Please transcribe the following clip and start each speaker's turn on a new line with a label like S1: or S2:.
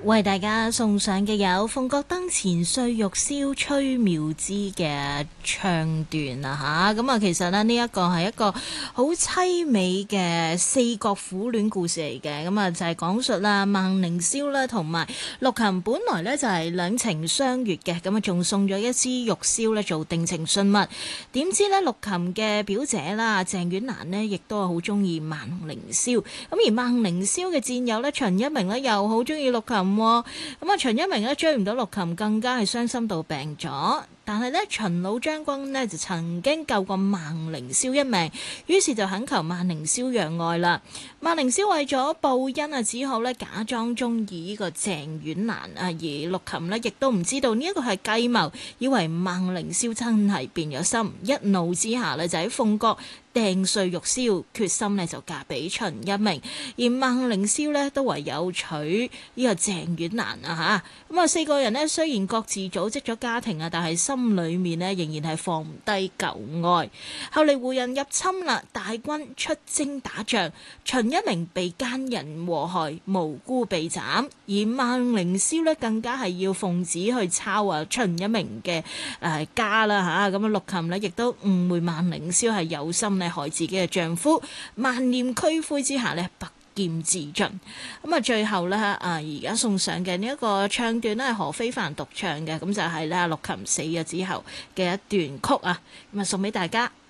S1: 為大家送上嘅有鳳閣燈前碎玉簫崔妙芝嘅唱段啊吓，咁啊其實呢一個係一個好凄美嘅四角苦戀故事嚟嘅，咁啊就係講述啦孟凌霄啦同埋陸琴本來呢就係兩情相悅嘅，咁啊仲送咗一支玉簫呢做定情信物，點知呢陸琴嘅表姐啦鄭婉蘭呢亦都係好中意孟凌霄，咁而孟凌霄嘅戰友呢秦一鳴呢又好中意陸琴。咁啊，秦一鳴咧追唔到陸琴，更加係傷心到病咗。但係咧，秦老將軍咧就曾經救過孟凌霄一命，於是就懇求孟凌霄讓愛啦。孟凌霄為咗報恩啊，只好咧假裝中意呢個鄭婉蘭啊，而陸琴呢亦都唔知道呢一個係計謀，以為孟凌霄真係變咗心，一怒之下呢就喺鳳閣掟碎玉簫，決心呢就嫁俾秦一鳴，而孟凌霄呢都唯有娶呢個鄭婉蘭啊嚇。咁啊，四個人呢雖然各自組織咗家庭啊，但係心裏面呢仍然係放唔低舊愛。後嚟胡人入侵啦，大軍出征打仗，秦一鳴被奸人禍害，無辜被斬，而孟凌霄呢更加係要奉旨去抄啊秦一鳴嘅家啦嚇。咁啊，陸琴呢亦都誤會孟凌霄係有心害自己嘅丈夫，萬念俱灰之下呢拔劍自盡。咁啊，最後呢，而家送上嘅呢一個唱段呢係何非凡獨唱嘅，咁就係呢陸琴死咗之後嘅一段曲啊，咁啊送俾大家。